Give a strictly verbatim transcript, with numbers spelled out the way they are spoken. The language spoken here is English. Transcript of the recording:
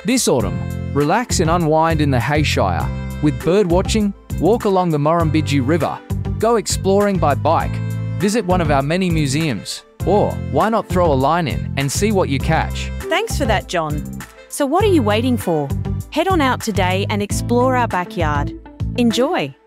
This autumn, relax and unwind in the Hayshire. With bird watching, walk along the Murrumbidgee River, go exploring by bike, visit one of our many museums, or why not throw a line in and see what you catch? Thanks for that, John. So what are you waiting for? Head on out today and explore our backyard. Enjoy!